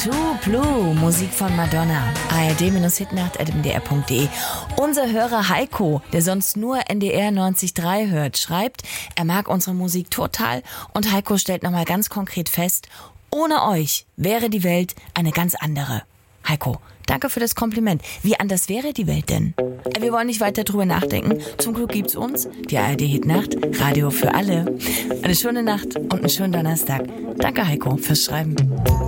True Blue, Musik von Madonna. ard-hitnacht@mdr.de. Unser Hörer Heiko, der sonst nur NDR 90.3 hört, schreibt, er mag unsere Musik total und Heiko stellt nochmal ganz konkret fest, ohne euch wäre die Welt eine ganz andere. Heiko, danke für das Kompliment. Wie anders wäre die Welt denn? Wir wollen nicht weiter drüber nachdenken. Zum Glück gibt's uns, die ARD-Hitnacht, Radio für alle. Eine schöne Nacht und einen schönen Donnerstag. Danke, Heiko, fürs Schreiben.